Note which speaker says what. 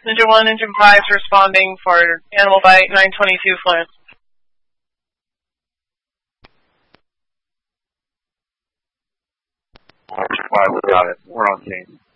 Speaker 1: Ninja 1, Engine 5 is responding for Animal Bite 922 Flint.
Speaker 2: Alright, we got it. We're on scene.